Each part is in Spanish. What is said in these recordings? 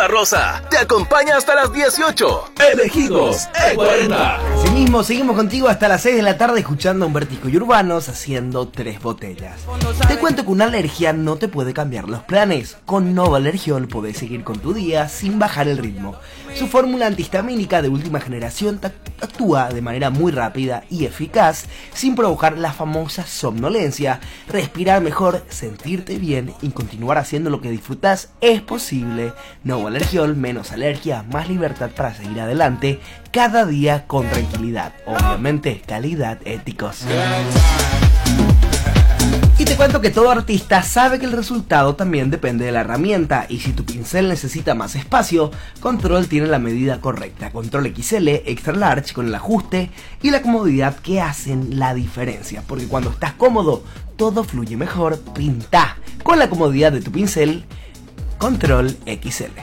Zona Rosa te acompaña hasta las 18. Elegidos E40. Asimismo, seguimos contigo hasta las 6 de la tarde escuchando a Humbertico y Urbanos haciendo 3 botellas. Te cuento que una alergia no te puede cambiar los planes. Con Nova Alergiol podés seguir con tu día sin bajar el ritmo. Su fórmula antihistamínica de última generación actúa de manera muy rápida y eficaz sin provocar la famosa somnolencia. Respirar mejor, sentirte bien y continuar haciendo lo que disfrutas es posible. Nova Alergiol, menos alergia, más libertad para seguir adelante cada día con tranquilidad. Obviamente, calidad, éticos. Y te cuento que todo artista sabe que el resultado también depende de la herramienta, y si tu pincel necesita más espacio, Control tiene la medida correcta. Control XL Extra Large con el ajuste y la comodidad que hacen la diferencia, porque cuando estás cómodo, todo fluye mejor. Pinta con la comodidad de tu pincel Control XL.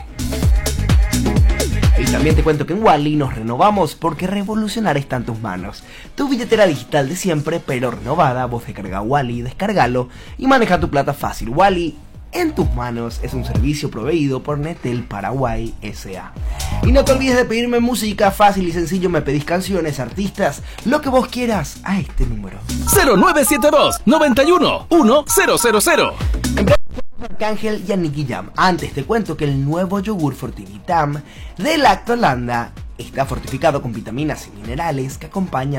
Y también te cuento que en Wally nos renovamos porque revolucionar está en tus manos. Tu billetera digital de siempre, pero renovada. Vos descarga Wally, descargalo y maneja tu plata fácil. Wally en tus manos es un servicio proveído por Netel Paraguay S.A. Y no te olvides de pedirme música fácil y sencillo. Me pedís canciones, artistas, lo que vos quieras a este número 0972 91 1000. Arcángel y a Nicky Jam. Antes te cuento que el nuevo yogur Fortinitam de Lactolanda está fortificado con vitaminas y minerales que acompañan